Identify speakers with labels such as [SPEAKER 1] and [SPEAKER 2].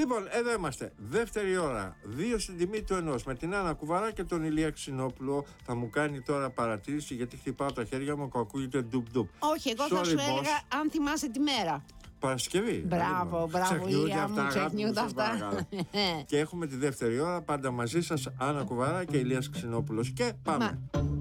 [SPEAKER 1] Λοιπόν, εδώ είμαστε. Δεύτερη ώρα. 2 στην τιμή του ενός. Με την Άννα Κουβαρά και τον Ηλία Ξινόπουλο. Θα μου κάνει τώρα παρατήρηση γιατί χτυπάω τα χέρια μου και ακούγεται ντουπ-ντουπ.
[SPEAKER 2] Όχι, εγώ θα σου έλεγα αν θυμάσαι τη μέρα.
[SPEAKER 1] Παρασκευή.
[SPEAKER 2] Μπράβο, Ηλία μου, ξεχνιούνται αυτά.
[SPEAKER 1] Και έχουμε τη δεύτερη ώρα πάντα μαζί σας, Άννα Κουβαρά και Ηλίας Ξινόπουλος. Και πάμε.